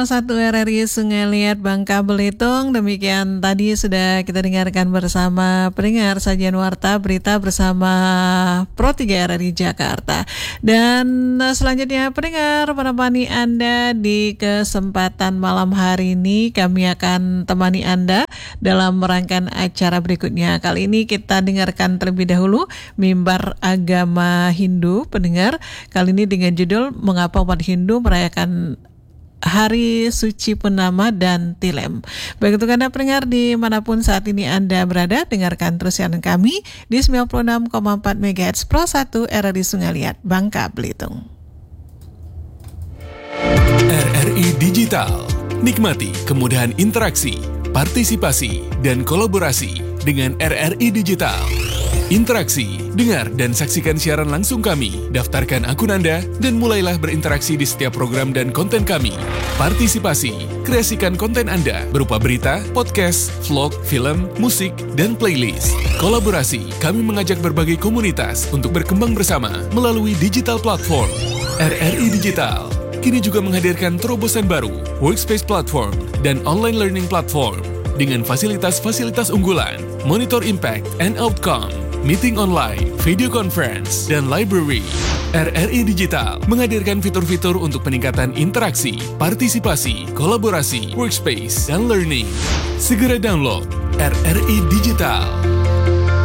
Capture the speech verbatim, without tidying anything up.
Satu R R I Sungai Liat Bangka Belitung. Demikian tadi sudah kita dengarkan bersama pendengar sajian warta berita bersama Pro tiga R R I Jakarta. Dan selanjutnya pendengar menemani Anda di kesempatan malam hari ini. Kami akan temani Anda dalam rangkaian acara berikutnya. Kali ini kita dengarkan terlebih dahulu Mimbar Agama Hindu, pendengar. Kali ini dengan judul Mengapa Umat Hindu Merayakan Hari Suci Purnama dan Tilem. Baik, untuk Anda pendengar dimanapun saat ini Anda berada, dengarkan terus siaran kami di sembilan puluh enam koma empat megahertz Pro satu R R I Sungai Liat, Bangka Belitung. R R I Digital. Nikmati kemudahan interaksi, partisipasi, dan kolaborasi dengan R R I Digital. Interaksi, dengar dan saksikan siaran langsung kami, daftarkan akun Anda, dan mulailah berinteraksi di setiap program dan konten kami. Partisipasi, kreasikan konten Anda berupa berita, podcast, vlog, film, musik, dan playlist. Kolaborasi, kami mengajak berbagai komunitas untuk berkembang bersama melalui digital platform. R R I Digital kini juga menghadirkan terobosan baru, workspace platform, dan online learning platform dengan fasilitas-fasilitas unggulan, monitor impact and outcome, meeting online, video conference, dan library. R R I Digital menghadirkan fitur-fitur untuk peningkatan interaksi, partisipasi, kolaborasi, workspace, dan learning. Segera download R R I Digital.